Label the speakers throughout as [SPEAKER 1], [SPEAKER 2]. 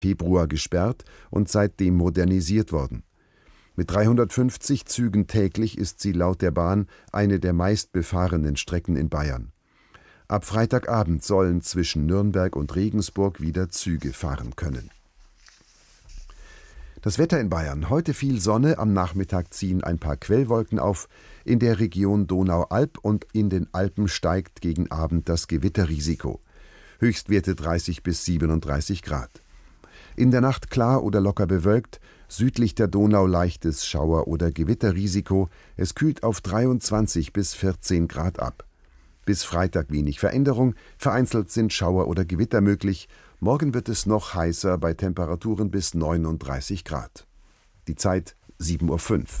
[SPEAKER 1] Februar gesperrt und seitdem modernisiert worden. Mit 350 Zügen täglich ist sie laut der Bahn eine der meistbefahrenen Strecken in Bayern. Ab Freitagabend sollen zwischen Nürnberg und Regensburg wieder Züge fahren können. Das Wetter in Bayern. Heute viel Sonne, am Nachmittag ziehen ein paar Quellwolken auf. In der Region Donau-Alb und in den Alpen steigt gegen Abend das Gewitterrisiko. Höchstwerte 30 bis 37 Grad. In der Nacht klar oder locker bewölkt, südlich der Donau leichtes Schauer- oder Gewitterrisiko. Es kühlt auf 23 bis 14 Grad ab. Bis Freitag wenig Veränderung, vereinzelt sind Schauer oder Gewitter möglich. Morgen wird es noch heißer bei Temperaturen bis 39 Grad. Die Zeit 7:05 Uhr.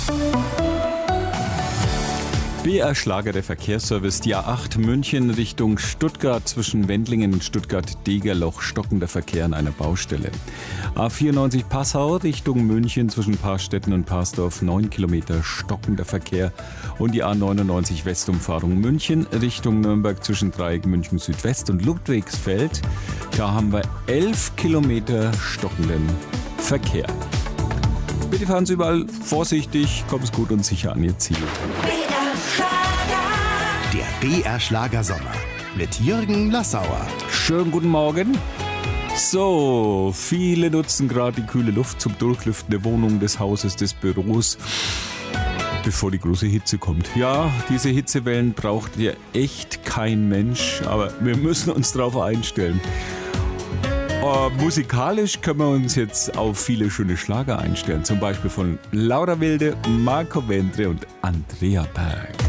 [SPEAKER 2] BR Schlager, der Verkehrsservice, die A8 München Richtung Stuttgart zwischen Wendlingen und Stuttgart-Degerloch stockender Verkehr an einer Baustelle. A94 Passau Richtung München zwischen Parstetten und Parsdorf 9 Kilometer stockender Verkehr und die A99 Westumfahrung München Richtung Nürnberg zwischen Dreieck München Südwest und Ludwigsfeld. Da haben wir 11 Kilometer stockenden Verkehr. Bitte fahren Sie überall vorsichtig, kommen Sie gut und sicher an Ihr Ziel.
[SPEAKER 3] Der BR Schlagersommer mit Jürgen Lassauer.
[SPEAKER 2] Schönen guten Morgen. So, viele nutzen gerade die kühle Luft zum Durchlüften der Wohnung, des Hauses, des Büros, bevor die große Hitze kommt. Ja, diese Hitzewellen braucht ja echt kein Mensch, aber wir müssen uns darauf einstellen. Musikalisch können wir uns jetzt auf viele schöne Schlager einstellen, zum Beispiel von Laura Wilde, Marco Ventre und Andrea Berg.